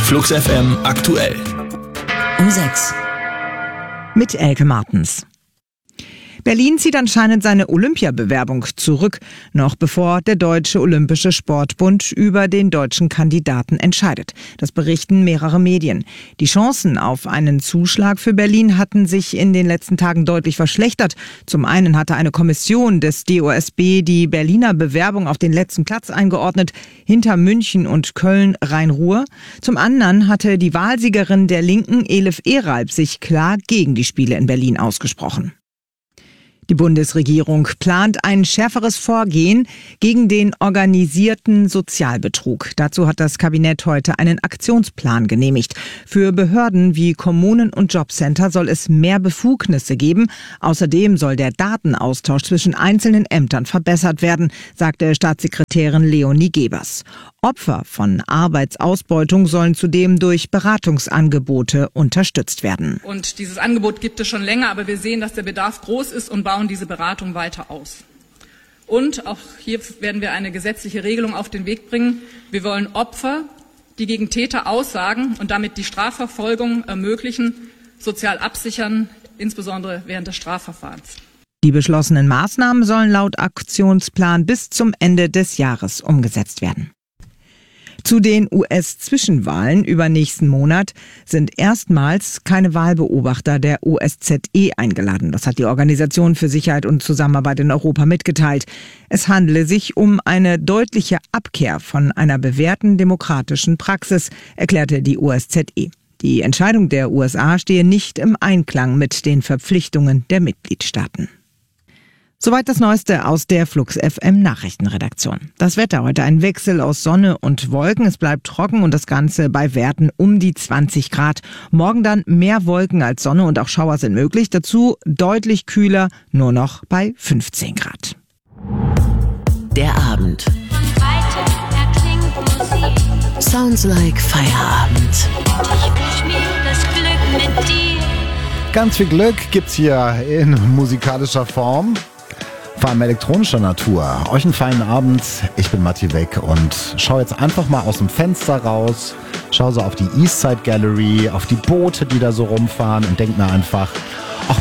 Flux FM aktuell. Um 6. Mit Elke Martens. Berlin zieht anscheinend seine Olympiabewerbung zurück, noch bevor der Deutsche Olympische Sportbund über den deutschen Kandidaten entscheidet. Das berichten mehrere Medien. Die Chancen auf einen Zuschlag für Berlin hatten sich in den letzten Tagen deutlich verschlechtert. Zum einen hatte eine Kommission des DOSB die Berliner Bewerbung auf den letzten Platz eingeordnet, hinter München und Köln Rhein-Ruhr. Zum anderen hatte die Wahlsiegerin der Linken, Elif Eralp, sich klar gegen die Spiele in Berlin ausgesprochen. Die Bundesregierung plant ein schärferes Vorgehen gegen den organisierten Sozialbetrug. Dazu hat das Kabinett heute einen Aktionsplan genehmigt. Für Behörden wie Kommunen und Jobcenter soll es mehr Befugnisse geben. Außerdem soll der Datenaustausch zwischen einzelnen Ämtern verbessert werden, sagte Staatssekretärin Leonie Gebers. Opfer von Arbeitsausbeutung sollen zudem durch Beratungsangebote unterstützt werden. Und dieses Angebot gibt es schon länger, aber wir sehen, dass der Bedarf groß ist und bauen diese Beratung weiter aus. Und auch hier werden wir eine gesetzliche Regelung auf den Weg bringen. Wir wollen Opfer, die gegen Täter aussagen und damit die Strafverfolgung ermöglichen, sozial absichern, insbesondere während des Strafverfahrens. Die beschlossenen Maßnahmen sollen laut Aktionsplan bis zum Ende des Jahres umgesetzt werden. Zu den US-Zwischenwahlen übernächsten Monat sind erstmals keine Wahlbeobachter der OSZE eingeladen. Das hat die Organisation für Sicherheit und Zusammenarbeit in Europa mitgeteilt. Es handele sich um eine deutliche Abkehr von einer bewährten demokratischen Praxis, erklärte die OSZE. Die Entscheidung der USA stehe nicht im Einklang mit den Verpflichtungen der Mitgliedstaaten. Soweit das Neueste aus der Flux FM Nachrichtenredaktion. Das Wetter heute ein Wechsel aus Sonne und Wolken. Es bleibt trocken und das Ganze bei Werten um die 20 Grad. Morgen dann mehr Wolken als Sonne und auch Schauer sind möglich. Dazu deutlich kühler, nur noch bei 15 Grad. Der Abend. Sounds like Feierabend. Ich wünsch mir das Glück mit dir. Ganz viel Glück gibt's hier in musikalischer Form, vor allem elektronischer Natur. Euch einen feinen Abend, ich bin Matti Weck und schau jetzt einfach mal aus dem Fenster raus, schau so auf die Eastside Gallery, auf die Boote, die da so rumfahren und denk mir einfach,